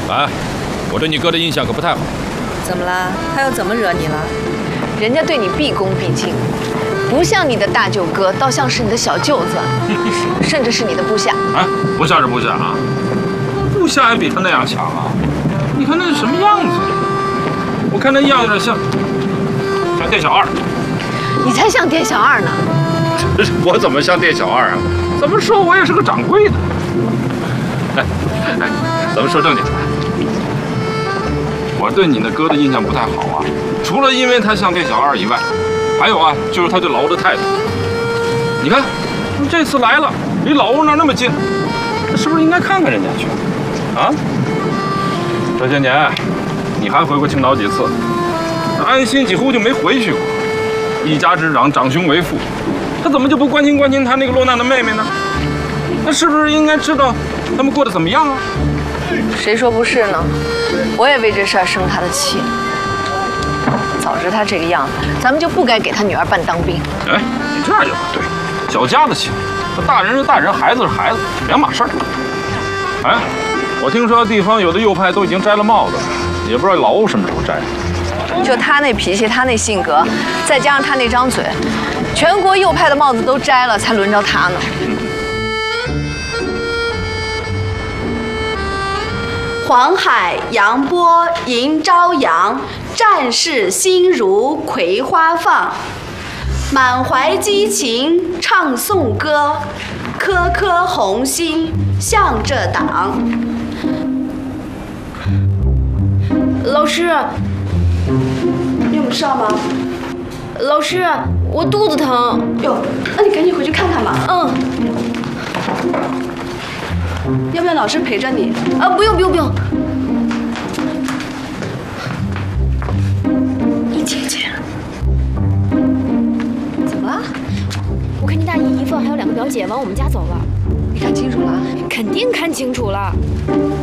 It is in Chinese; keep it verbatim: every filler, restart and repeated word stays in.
哎，我对你哥的印象可不太好。 怎么啦？他又怎么惹你了？ 人家对你毕恭毕敬，不像你的大舅哥，倒像是你的小舅子，甚至是你的部下。 哎，不像是部下啊，部下还比他那样强啊！你看那是什么样子？我看那样子像像店小二。 你才像店小二呢！ 我怎么像店小二啊？怎么说我也是个掌柜的。哎哎，咱们说正经的。我对你那哥的印象不太好啊，除了因为他像店小二以外，还有啊，就是他对老欧的态度。你看，这次来了，离老欧那儿那么近，那是不是应该看看人家去？啊？这些年，你还回过青岛几次？安心几乎就没回去过。一家之长，长兄为父，他怎么就不关心关心他那个落难的妹妹呢？那是不是应该知道他们过得怎么样啊？ 谁说不是呢？我也为这事儿生他的气。早知他这个样子，咱们就不该给他女儿办当兵。 哎，你这样也不对，小家子气，大人是大人，孩子是孩子，两码事儿。哎，我听说地方有的右派都已经摘了帽子，也不知道老欧什么时候摘。 就他那脾气，他那性格，再加上他那张嘴，全国右派的帽子都摘了，才轮着他呢。 黄海扬波迎朝阳，战士心如葵花放。满怀激情唱颂歌，颗颗红心向着党。老师，你有事吗？老师，我肚子疼。哟，那你赶紧回去看看吧。嗯。要不要老师陪着你？啊，不用不用不用。 你姐姐，怎么了？我看你大姨姨夫还有两个表姐往我们家走了。 你看清楚了？ 肯定看清楚了。